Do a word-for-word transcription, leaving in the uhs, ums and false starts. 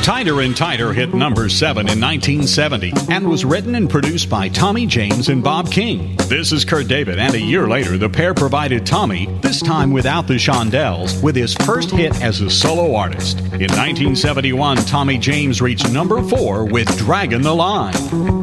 Tighter and Tighter hit number seven in nineteen seventy and was written and produced by Tommy James and Bob King. This is Kurt David, and a year later, the pair provided Tommy, this time without the Shondells, with his first hit as a solo artist. In nineteen seventy-one, Tommy James reached number four with Draggin' the Line.